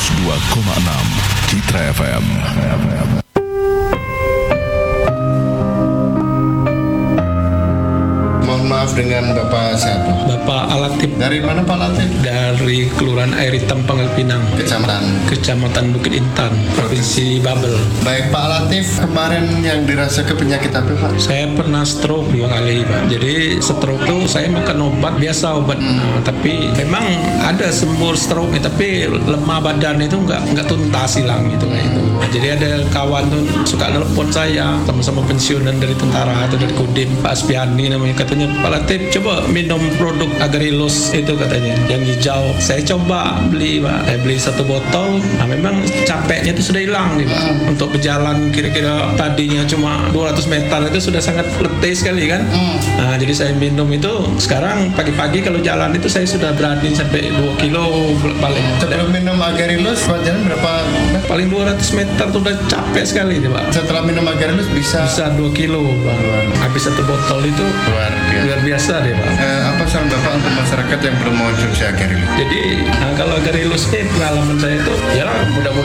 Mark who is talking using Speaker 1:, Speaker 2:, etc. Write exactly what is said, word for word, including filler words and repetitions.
Speaker 1: dua koma enam Citra F M.
Speaker 2: Maaf dengan Bapak siapa?
Speaker 3: Bapak Alatif.
Speaker 2: Dari mana Pak Latif?
Speaker 3: Dari Kelurahan Air Hitam Pangkal Pinang,
Speaker 2: Kecamatan
Speaker 3: Kecamatan Bukit Intan, Provinsi Babel.
Speaker 2: Baik Pak Latif, kemarin yang dirasakan penyakit apa Pak?
Speaker 3: Saya pernah stroke dua kali, Pak. Jadi stroke itu saya makan obat biasa obat, hmm. nah, tapi memang ada sembuh stroke, tapi lemah badan itu nggak nggak tuntas hilang gitu kayak itu. Nah, jadi ada kawan tuh suka nelpon saya, sama-sama pensiunan dari tentara atau dari Kodim, Pak Aspiani namanya, katanya Pak Latif coba minum produk Agarilus itu katanya yang hijau. Saya coba beli Pak, saya beli satu botol. Nah memang capeknya itu sudah hilang nih Pak. Hmm. Untuk berjalan kira-kira tadinya cuma dua ratus meter itu sudah sangat letih sekali kan. Hmm. Nah jadi saya minum itu sekarang pagi-pagi kalau jalan itu saya sudah berani sampai dua kilo paling.
Speaker 2: Sebelum minum Agarilus jalan berapa?
Speaker 3: Paling dua ratus meter tuh udah capek sekali nih Pak.
Speaker 2: Setelah minum Agarilus bisa
Speaker 3: bisa dua kilo Pak. Habis satu botol itu
Speaker 2: luar biasa.
Speaker 3: Luar biasa deh Pak.
Speaker 2: Eh, apa saran Bapak untuk masyarakat yang belum mau konsumsi Agarilus?
Speaker 3: Jadi nah, kalau Agarilus ini pengalaman saya itu ya mudah-mudahan